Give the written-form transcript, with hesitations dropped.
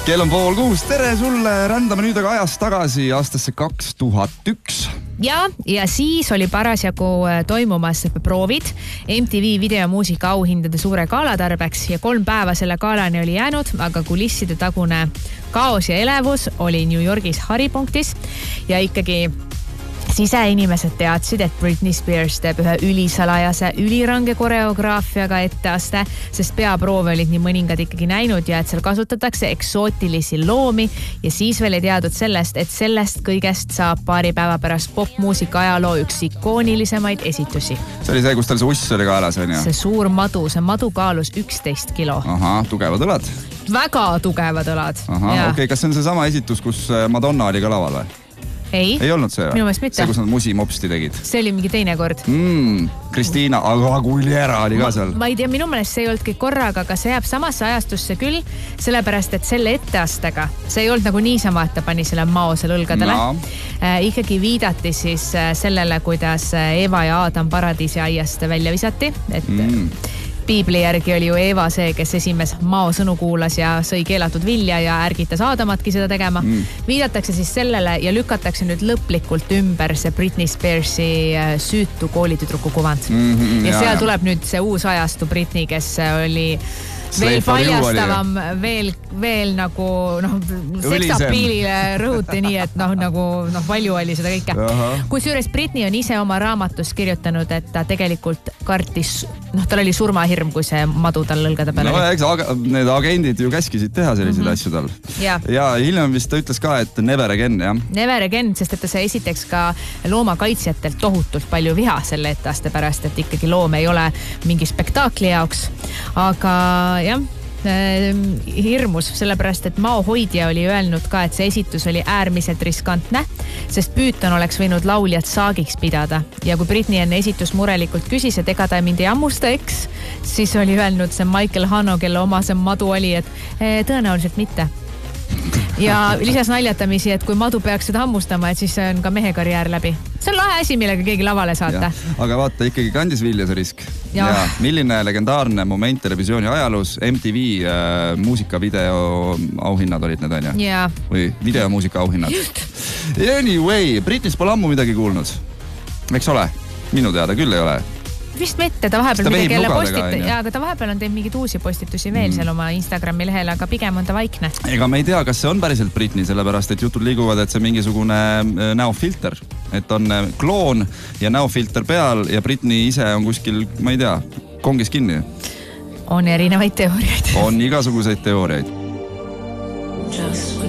Kell on 5:30. Tere sulle, rändame nüüd aga ajast tagasi aastasse 2001. Ja siis oli parasjagu toimumas proovid MTV videomuusika auhindade suure gala tarbeks ja 3 päeva selle galani oli jäänud, aga kulisside tagune kaos ja elevus oli New Yorgis haripunktis ja ikkagi siseinimesed teadsid, et Britney Spears teeb ühe ülisalajase, ülirange koreograafiaga etteaste, sest peaproove olid nii mõningad ikkagi näinud ja et seal kasutatakse eksootilisi loomi ja siis veel ei teadnud sellest, et sellest kõigest saab paari päeva pärast popmuusika ajaloo üks ikoonilisemaid esitusi. See oli see, kus tal see uss oli kaelas, on ju? See suur madu, see madu kaalus 11 kilo. Ahah, tugevad õlad. Väga tugevad õlad. Ahah, okei, kas see on see sama esitus, kus Madonna oli ka laval või? Ei olnud see või? Minu meelest mitte. See, kus nad musimopsti tegid. See oli mingi teine kord. Kristiina Aguilera oli ka seal. Ma ei tea, minu meelest see ei olnud kõik korraga, aga see jääb samasse ajastusse küll, sellepärast, et selle etteastega, see ei olnud nagu niisama, et ta pani selle mao selle õlgadele. Ikkagi viidati siis sellele, kuidas Eva ja Adam paradiisi aiast välja visati, et Piibli järgi oli ju Eva see, kes esimes mao sõnu kuulas ja sõi keelatud vilja ja ärgitas Adamatki seda tegema. Viidatakse siis sellele ja lükatakse nüüd lõplikult ümber see Britney Spearsi süütu koolitüdruku kuvand. Ja seal tuleb nüüd see uus ajastu Britney, kes oli veel paljastavam, veel nagu seksapiilile rõhuti nii, et nagu palju oli seda kõike. Kusjuures Britney on ise oma raamatus kirjutanud, et ta tegelikult kartis, tal oli surmahirm, kui see madu tal lõlgade peale oli. Eks need agendid ju käskisid teha selliseid asju tal. Ja hiljem vist ta ütles ka, et never again, jah? Never again, sest et ta see esiteks ka loomakaitsjatelt tohutult palju viha selle etteaste pärast, et ikkagi loom ei ole mingi spektaakli jaoks, aga jah, hirmus, sellepärast, et Mao hoidja oli öelnud ka, et see esitus oli äärmiselt riskantne, sest Püüton oleks võinud lauljat saagiks pidada. Ja kui Britney enne esitus murelikult küsis, et ega ta mind ei ammusta, eks, siis oli öelnud see Michael Hanno, kelle oma see madu oli, et tõenäoliselt mitte. Ja lisas naljatamisi, et kui madu peaks seda hammustama, et siis on ka mehe karjäär läbi. See on lahe asi, millega keegi lavale saata. Aga vaata, ikkagi kandis vilja see risk. Ja milline legendaarne moment televisiooni ajaloos, MTV muusikavideo auhinnad olid need, on ju? Või videomuusika auhinnad. Anyway, Britnis pole ammu midagi kuulnud. Eks ole? Minu teada küll ei ole. Vist mitte, ta vahepeal midagi jälle aga ta vahepeal on teinud mingid uusi postitusi veel seal oma Instagrami lehel, aga pigem on ta vaikne. Ega me ei tea, kas see on päriselt Britney, sellepärast, et jutud liiguvad, et see mingisugune näofilter, et on kloon ja näofilter peal ja Britney ise on kuskil, ma ei tea, kongis kinni. On erinevaid teooriaid. On igasuguseid teooriaid.